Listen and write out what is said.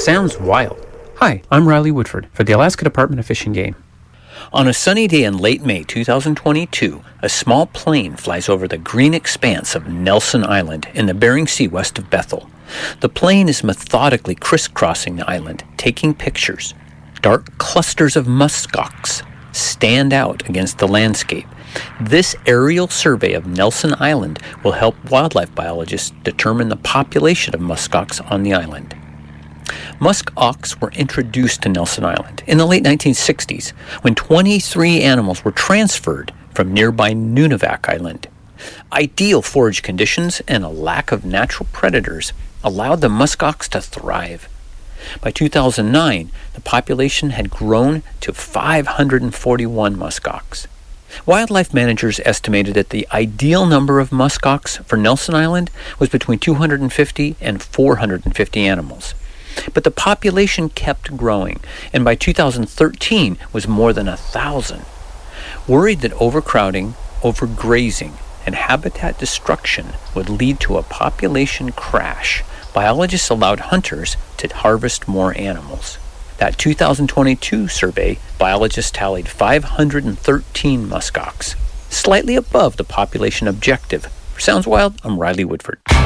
Sounds wild. Hi, I'm Riley Woodford for the Alaska Department of Fish and Game. On a sunny day in late May 2022, a small plane flies over the green expanse of Nelson Island in the Bering Sea west of Bethel. The plane is methodically crisscrossing the island, taking pictures. Dark clusters of muskox stand out against the landscape. This aerial survey of Nelson Island will help wildlife biologists determine the population of muskox on the island. Musk ox were introduced to Nelson Island in the late 1960s when 23 animals were transferred from nearby Nunivak Island. Ideal forage conditions and a lack of natural predators allowed the musk ox to thrive. By 2009, the population had grown to 541 musk ox. Wildlife managers estimated that the ideal number of musk ox for Nelson Island was between 250 and 450 animals. But the population kept growing, and by 2013 was more than 1,000. Worried that overcrowding, overgrazing, and habitat destruction would lead to a population crash, biologists allowed hunters to harvest more animals. That 2022 survey, biologists tallied 513 muskox, slightly above the population objective. For Sounds Wild, I'm Riley Woodford.